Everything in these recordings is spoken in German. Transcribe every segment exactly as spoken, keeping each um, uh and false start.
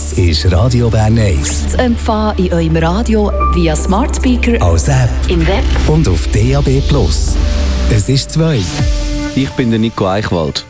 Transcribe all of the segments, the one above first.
Das ist Radio Bern eins. Zu empfangen in eurem Radio via Smart Speaker, als App im Web und auf D A B plus. Es ist zwei. Ich bin der Nico Eichwald.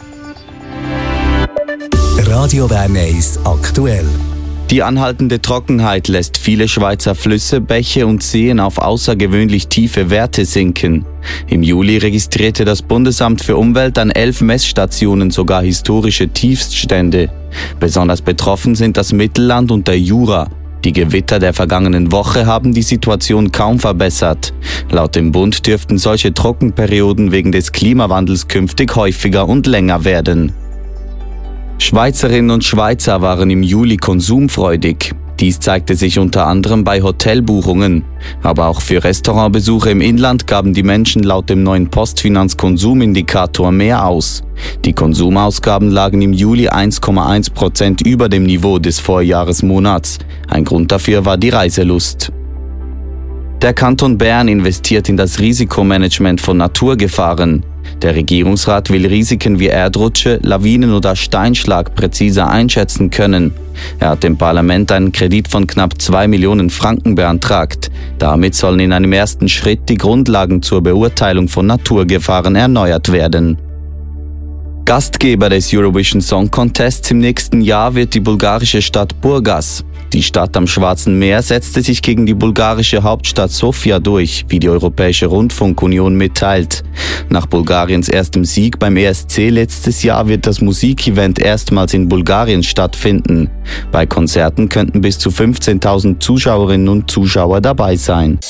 Radio Bern eins aktuell. Die anhaltende Trockenheit lässt viele Schweizer Flüsse, Bäche und Seen auf außergewöhnlich tiefe Werte sinken. Im Juli registrierte das Bundesamt für Umwelt an elf Messstationen sogar historische Tiefststände. Besonders betroffen sind das Mittelland und der Jura. Die Gewitter der vergangenen Woche haben die Situation kaum verbessert. Laut dem Bund dürften solche Trockenperioden wegen des Klimawandels künftig häufiger und länger werden. Schweizerinnen und Schweizer waren im Juli konsumfreudig. Dies zeigte sich unter anderem bei Hotelbuchungen. Aber auch für Restaurantbesuche im Inland gaben die Menschen laut dem neuen Postfinanz-Konsumindikator mehr aus. Die Konsumausgaben lagen im Juli eins Komma eins Prozent über dem Niveau des Vorjahresmonats. Ein Grund dafür war die Reiselust. Der Kanton Bern investiert in das Risikomanagement von Naturgefahren. Der Regierungsrat will Risiken wie Erdrutsche, Lawinen oder Steinschlag präziser einschätzen können. Er hat dem Parlament einen Kredit von knapp zwei Millionen Franken beantragt. Damit sollen in einem ersten Schritt die Grundlagen zur Beurteilung von Naturgefahren erneuert werden. Gastgeber des Eurovision Song Contests im nächsten Jahr wird die bulgarische Stadt Burgas. Die Stadt am Schwarzen Meer setzte sich gegen die bulgarische Hauptstadt Sofia durch, wie die Europäische Rundfunkunion mitteilt. Nach Bulgariens erstem Sieg beim E S C letztes Jahr wird das Musikevent erstmals in Bulgarien stattfinden. Bei Konzerten könnten bis zu fünfzehntausend Zuschauerinnen und Zuschauer dabei sein.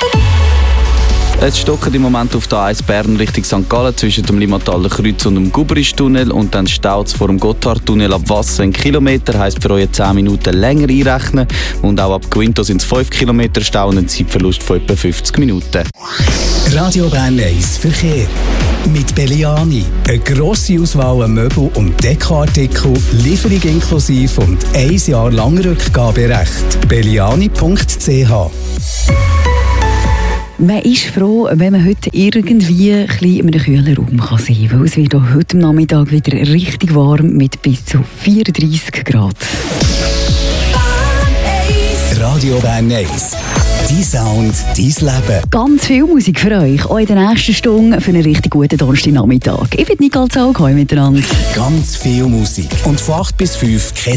Es stockt im Moment auf der A eins Bern Richtung Sankt Gallen zwischen dem Limmataler Kreuz und dem Gubrisch-Tunnel und dann staut es vor dem Gotthardtunnel ab Wasser ein Kilometer, heisst für euch zehn Minuten länger einrechnen und auch ab Quinto sind es fünf Kilometer Stau und ein Zeitverlust von etwa fünfzig Minuten. Radio Bern eins Verkehr. Mit Belliani. Eine grosse Auswahl an Möbel- und Dekoartikel, Lieferung inklusive und ein Jahr lang Rückgaberecht. belliani punkt c h. Man ist froh, wenn man heute irgendwie ein bisschen in einem kühlen Raum kann sein kann, weil es wird auch heute Nachmittag wieder richtig warm mit bis zu vierunddreissig Grad. Radio Bern eins. Dein Sound, dein Leben. Ganz viel Musik für euch, auch in der nächsten Stunde für einen richtig guten Donnerstagnachmittag. Ich bin Nicole Zaug, heute miteinander. Ganz viel Musik. Und von acht bis fünf kein